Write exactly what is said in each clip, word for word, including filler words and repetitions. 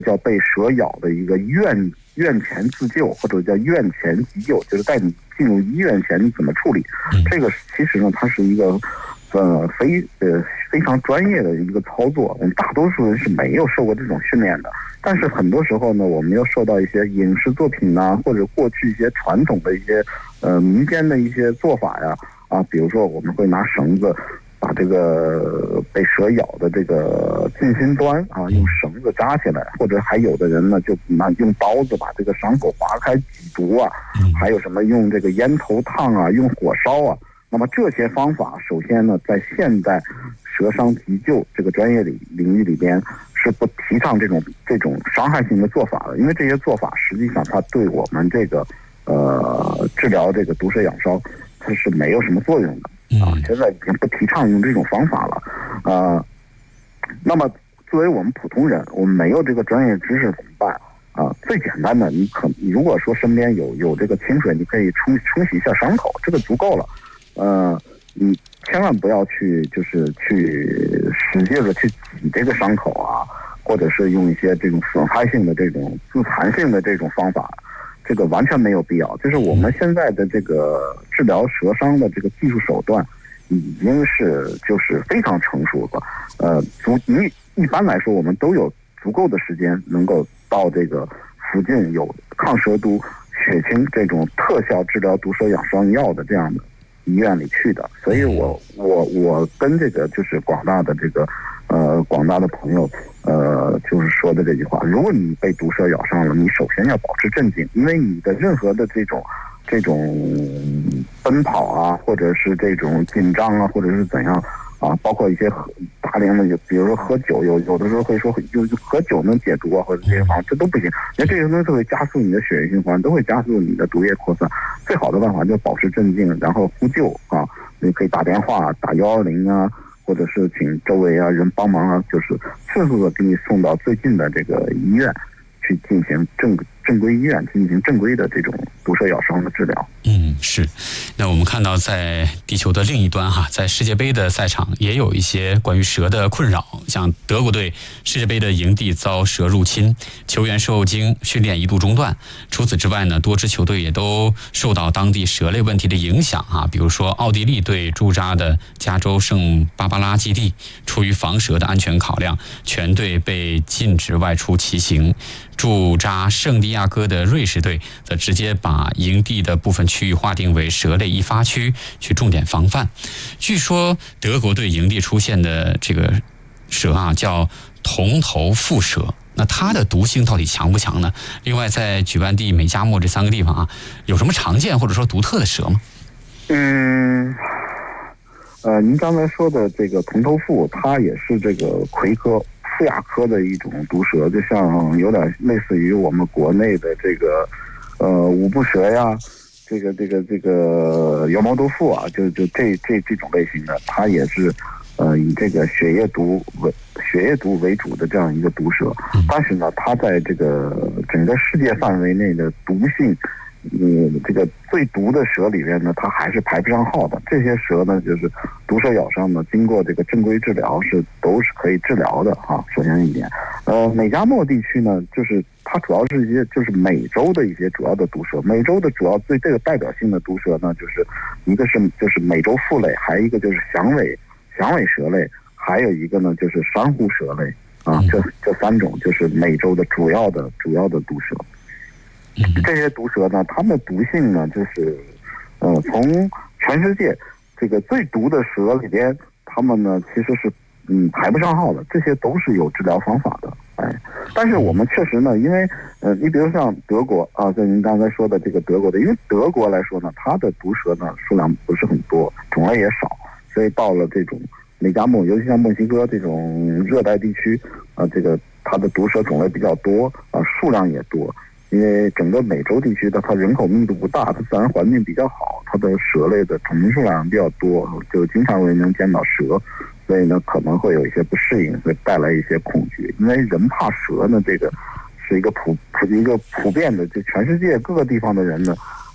叫被蛇咬的一个院院前自救，或者叫院前急救，就是在你进入医院前你怎么处理。这个其实呢，它是一个呃非呃非常专业的一个操作，我们大多数人是没有受过这种训练的。但是很多时候呢，我们又受到一些影视作品呐、啊，或者过去一些传统的一些呃民间的一些做法呀，啊，比如说我们会拿绳子把这个被蛇咬的这个近心端啊，用绳子扎起来，或者还有的人呢就拿用刀子把这个伤口划开挤毒啊，还有什么用这个烟头烫啊，用火烧啊。那么这些方法，首先呢，在现代蛇伤急救这个专业领领域里边是不提倡这种这种伤害性的做法的，因为这些做法实际上它对我们这个呃治疗这个毒蛇咬伤它是没有什么作用的啊。现在已经不提倡用这种方法了啊、呃。那么作为我们普通人，我们没有这个专业知识怎么办啊？最简单的，你可如果说身边有有这个清水，你可以冲冲洗一下伤口，这个足够了。呃，你千万不要去就是去使劲的去挤这个伤口啊，或者是用一些这种损害性的这种自残性的这种方法，这个完全没有必要。就是我们现在的这个治疗蛇伤的这个技术手段已经是就是非常成熟了。呃，足一一般来说，我们都有足够的时间能够到这个附近有抗蛇毒、血清这种特效治疗毒蛇养伤药的这样的医院里去的。所以我我我跟这个就是广大的这个呃广大的朋友呃就是说的这句话，如果你被毒蛇咬伤了，你首先要保持镇静，因为你的任何的这种这种奔跑啊，或者是这种紧张啊，或者是怎样啊，包括一些大量的，比如说喝酒，有有的时候会说就喝酒能解毒啊，或者这些方法，这都不行，因为这些东西都会加速你的血液循环，都会加速你的毒液扩散。最好的办法就是保持镇静，然后呼救啊，你可以打电话打幺二零啊，或者是请周围啊人帮忙啊，就是迅速的给你送到最近的这个医院去进行正正规医院进行正规的这种毒蛇咬伤的治疗。 嗯，是。那我们看到在地球的另一端哈，在世界杯的赛场也有一些关于蛇的困扰，像德国队世界杯的营地遭蛇入侵，球员受惊，训练一度中断。除此之外呢，多支球队也都受到当地蛇类问题的影响啊，比如说奥地利队驻扎的加州圣巴巴拉基地，出于防蛇的安全考量，全队被禁止外出骑行。驻扎圣地亚哥的瑞士队则直接把营地的部分区域划定为蛇类易发区，去重点防范。据说德国队营地出现的这个蛇啊，叫铜头腹蛇，那它的毒性到底强不强呢？另外，在举办地、美加墨这三个地方啊，有什么常见或者说独特的蛇吗？ 嗯，呃，您刚才说的这个铜头腹，它也是这个葵科腹亚科的一种毒蛇，就像有点类似于我们国内的这个呃五步蛇呀，这个这个这个羊毛豆腐啊，就就这这这种类型的，它也是呃以这个血液毒为血液毒为主的这样一个毒蛇，但是呢，它在这个整个世界范围内的毒性。嗯，这个最毒的蛇里面呢，它还是排不上号的。这些蛇呢，就是毒蛇咬伤呢，经过这个正规治疗是都是可以治疗的哈。首先一点，呃，美加墨地区呢，就是它主要是一些就是美洲的一些主要的毒蛇。美洲的主要最这个代表性的毒蛇呢，就是一个是就是美洲腹类，还有一个就是响尾响尾蛇类，还有一个呢就是珊瑚蛇类啊。这这三种就是美洲的主要的主要的毒蛇。这些毒蛇呢，它们的毒性呢，就是，呃，从全世界这个最毒的蛇里边，它们呢其实是嗯排不上号的，这些都是有治疗方法的，哎，但是我们确实呢，因为呃，你比如像德国啊，像您刚才说的这个德国的，因为德国来说呢，它的毒蛇呢数量不是很多，种类也少，所以到了这种美加墨，尤其像墨西哥这种热带地区啊，这个它的毒蛇种类比较多啊，数量也多。因为整个美洲地区的它人口密度不大，它自然环境比较好，它的蛇类的种群数量比较多，就经常会能见到蛇，所以呢可能会有一些不适应，会带来一些恐惧。因为人怕蛇呢，这个是一个普普一个普遍的，就全世界各个地方的人呢，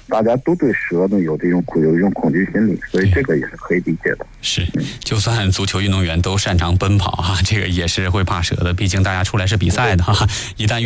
大家都对蛇呢有这种有一种恐惧心理，所以这个也是可以理解的。 是，就算足球运动员都擅长奔跑哈，这个也是会怕蛇的，毕竟大家出来是比赛的哈，一旦